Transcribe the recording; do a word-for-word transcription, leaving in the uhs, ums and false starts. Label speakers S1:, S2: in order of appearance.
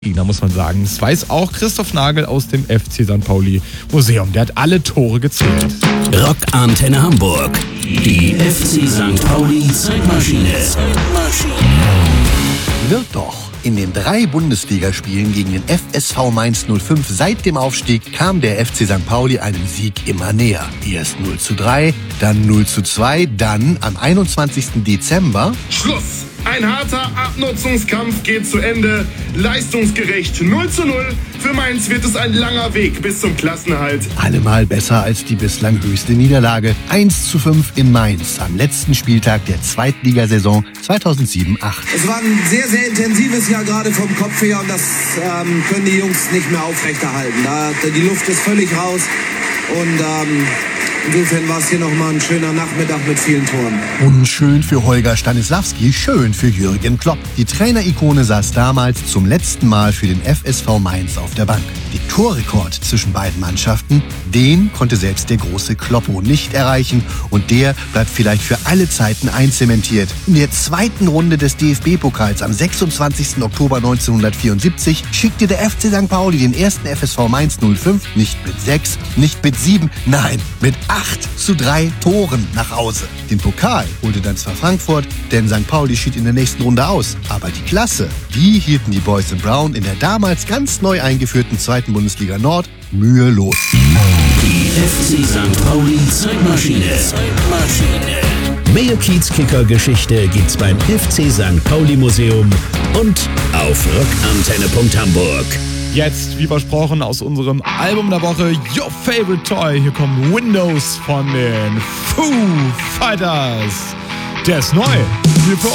S1: Da muss man sagen, das weiß auch Christoph Nagel aus dem F C Sankt Pauli Museum. Der hat alle Tore gezählt.
S2: Rock Antenne Hamburg. Die F C Sankt Pauli Zeitmaschine.
S3: Wird doch. In den drei Bundesligaspielen gegen den F S V Mainz null fünf seit dem Aufstieg kam der F C Sankt Pauli einem Sieg immer näher. Erst null zu drei, dann null zu zwei, dann am einundzwanzigsten Dezember...
S4: Schluss! Ein harter Abnutzungskampf geht zu Ende. Leistungsgerecht null zu null. Für Mainz wird es ein langer Weg bis zum Klassenerhalt.
S3: Allemal besser als die bislang höchste Niederlage. eins zu fünf in Mainz am letzten Spieltag der Zweitligasaison zweitausendsieben acht.
S5: Es war ein sehr, sehr intensives Jahr gerade vom Kopf her und das ähm, können die Jungs nicht mehr aufrechterhalten. Da, die Luft ist völlig raus und ähm, insofern war es hier nochmal ein schöner Nachmittag mit vielen Toren.
S3: Unschön für Holger Stanislawski, schön für Jürgen Klopp. Die Trainerikone saß damals zum letzten Mal für den F S V Mainz auf der Bank. Den Torrekord zwischen beiden Mannschaften, den konnte selbst der große Kloppo nicht erreichen und der bleibt vielleicht für alle Zeiten einzementiert. In der zweiten Runde des D F B-Pokals am sechsundzwanzigsten Oktober neunzehnhundertvierundsiebzig schickte der F C Sankt Pauli den ersten F S V Mainz null fünf nicht mit sechs, nicht mit sieben, nein, mit acht zu drei Toren nach Hause. Den Pokal holte dann zwar Frankfurt, denn Sankt Pauli schied in der nächsten Runde aus. Aber die Klasse, die hielten die Boys in Brown in der damals ganz neu eingeführten zweiten Bundesliga Nord mühelos.
S2: Die F C Sankt Pauli Zeitmaschine. Mehr Kiezkicker-Geschichte gibt's beim F C Sankt Pauli Museum und auf rockantenne punkt hamburg.
S1: Jetzt, wie versprochen, aus unserem Album der Woche Your Favorite Toy. Hier kommt Windows von den Foo Fighters. Der ist neu. Hier für